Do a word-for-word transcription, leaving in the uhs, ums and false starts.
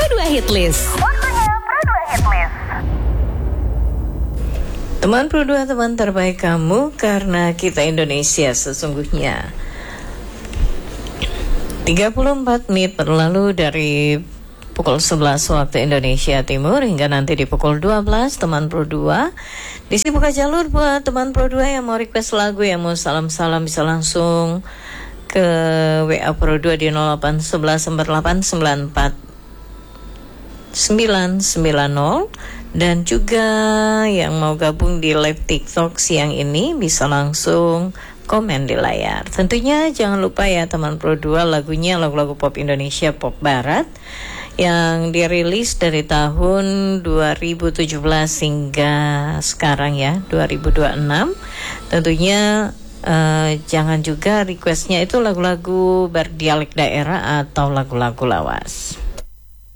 Pro dua Hit List. Waktunya Pro dua Hit List. Teman Pro dua, teman terbaik kamu, karena kita Indonesia sesungguhnya. tiga puluh empat menit berlalu dari pukul sebelas waktu Indonesia Timur hingga nanti di pukul dua belas, teman Pro dua. Di sini buka jalur buat teman Pro dua yang mau request lagu, yang mau salam-salam bisa langsung ke W A Pro dua di nol delapan satu satu empat delapan sembilan empat sembilan sembilan nol. Dan juga yang mau gabung di live TikTok siang ini bisa langsung komen di layar. Tentunya jangan lupa ya teman Pro dua, lagunya lagu-lagu pop Indonesia, pop barat yang dirilis dari tahun dua ribu tujuh belas hingga sekarang ya, dua ribu dua puluh enam. Tentunya uh, jangan juga requestnya itu lagu-lagu berdialek daerah atau lagu-lagu lawas.